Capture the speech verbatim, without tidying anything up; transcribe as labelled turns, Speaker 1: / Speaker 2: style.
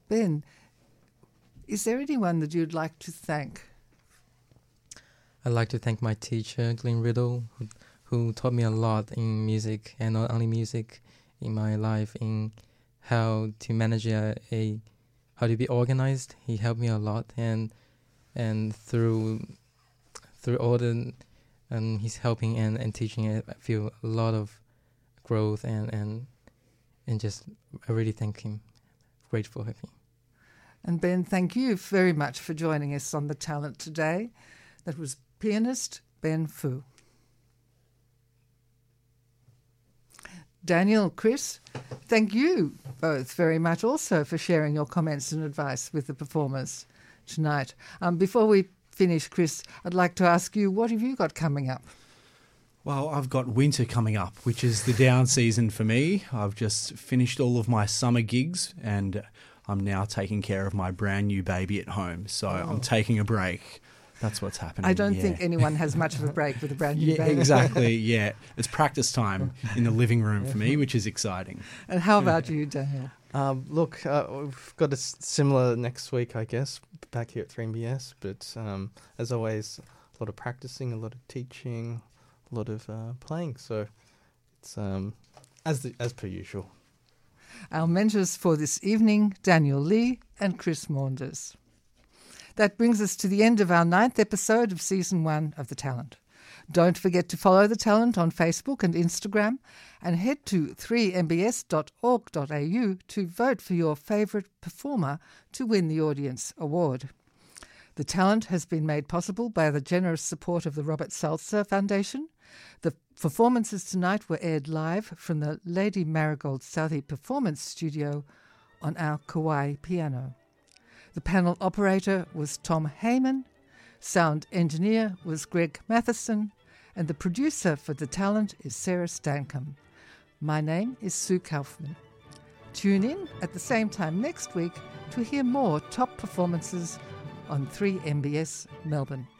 Speaker 1: Ben, is there anyone that you'd like to thank?
Speaker 2: I'd like to thank my teacher, Glenn Riddle, who, who taught me a lot in music, and not only music, in my life, in how to manage a, a how to be organized. He helped me a lot, and and through through all the and his helping and, and teaching, I feel a lot of growth, and, and and just I really thank him, grateful of him.
Speaker 1: And Ben, thank you very much for joining us on The Talent today. That was pianist Ben Fu. Daniel, Chris, thank you both very much also for sharing your comments and advice with the performers tonight. Um, before we finish, Chris, I'd like to ask you, what have you got coming up?
Speaker 3: Well, I've got winter coming up, which is the down season for me. I've just finished all of my summer gigs and I'm now taking care of my brand new baby at home. So oh. I'm taking a break. That's what's happening.
Speaker 1: I don't
Speaker 3: yeah.
Speaker 1: think anyone has much of a break with a brand new
Speaker 3: yeah,
Speaker 1: baby.
Speaker 3: Exactly, yeah. It's practice time in the living room for me, which is exciting.
Speaker 1: And how about you, Daniel?
Speaker 4: Um, look, uh, we've got a s- similar next week, I guess, back here at three M B S. But um, as always, a lot of practicing, a lot of teaching, a lot of uh, playing. So it's um, as the, as per usual.
Speaker 1: Our mentors for this evening, Daniel Lee and Chris Maunders. That brings us to the end of our ninth episode of Season one of The Talent. Don't forget to follow The Talent on Facebook and Instagram, and head to three m b s dot org dot a u to vote for your favourite performer to win the Audience Award. The Talent has been made possible by the generous support of the Robert Salzer Foundation. The performances tonight were aired live from the Lady Marigold Southey Performance Studio on our Kauai piano. The panel operator was Tom Heyman, sound engineer was Greg Matheson, and the producer for The Talent is Sarah Stancombe. My name is Sue Kaufman. Tune in at the same time next week to hear more top performances on three M B S Melbourne.